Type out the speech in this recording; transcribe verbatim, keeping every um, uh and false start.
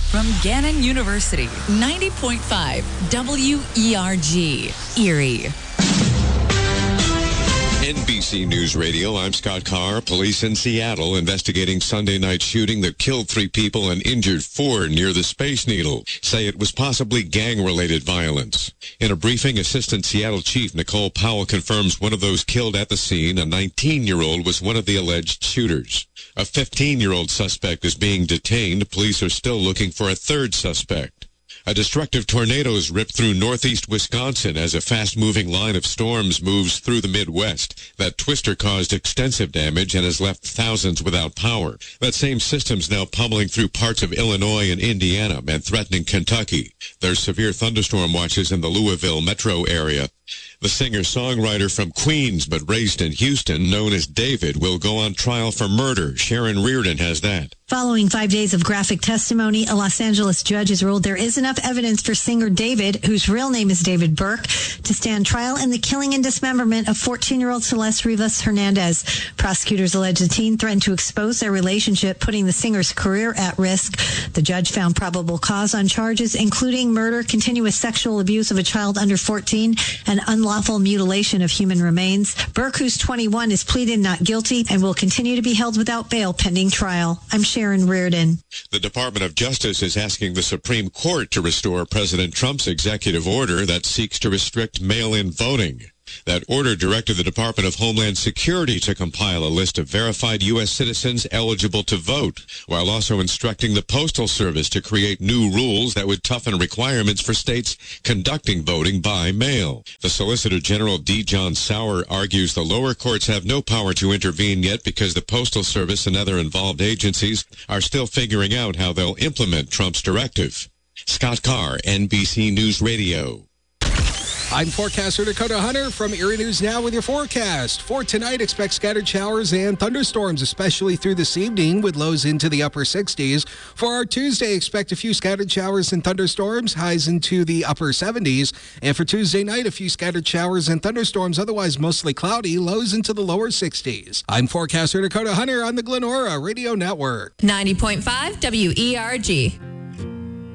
from Gannon University, ninety point five W E R G, Erie. N B C News Radio, I'm Scott Carr. Police in Seattle investigating Sunday night shooting that killed three people and injured four near the Space Needle say it was possibly gang-related violence. In a briefing, Assistant Seattle Chief Nicole Powell confirms one of those killed at the scene, a nineteen-year-old, was one of the alleged shooters. A fifteen-year-old suspect is being detained. Police are still looking for a third suspect. A destructive tornado has ripped through northeast Wisconsin as a fast-moving line of storms moves through the Midwest. That twister caused extensive damage and has left thousands without power. That same system's now pummeling through parts of Illinois and Indiana and threatening Kentucky. There's severe thunderstorm watches in the Louisville metro area. The singer-songwriter from Queens but raised in Houston, known as David, will go on trial for murder. Sharon Reardon has that. Following five days of graphic testimony, a Los Angeles judge has ruled there is enough evidence for singer David, whose real name is David Burke, to stand trial in the killing and dismemberment of fourteen-year-old Celeste Rivas Hernandez. Prosecutors allege the teen threatened to expose their relationship, putting the singer's career at risk. The judge found probable cause on charges including murder, continuous sexual abuse of a child under fourteen, and unlawful mutilation of human remains. Burke, who's twenty-one, is pleaded not guilty and will continue to be held without bail pending trial. I'm Sharon Reardon. The Department of Justice is asking the Supreme Court to restore President Trump's executive order that seeks to restrict mail-in voting. That order directed the Department of Homeland Security to compile a list of verified U S citizens eligible to vote, while also instructing the Postal Service to create new rules that would toughen requirements for states conducting voting by mail. The Solicitor General D. John Sauer argues the lower courts have no power to intervene yet because the Postal Service and other involved agencies are still figuring out how they'll implement Trump's directive. Scott Carr, N B C News Radio. I'm forecaster Dakota Hunter from Erie News Now with your forecast. For tonight, expect scattered showers and thunderstorms, especially through this evening, with lows into the upper sixties. For our Tuesday, expect a few scattered showers and thunderstorms, highs into the upper seventies. And for Tuesday night, a few scattered showers and thunderstorms, otherwise mostly cloudy, lows into the lower sixties. I'm forecaster Dakota Hunter on the Glenora Radio Network. ninety point five W E R G.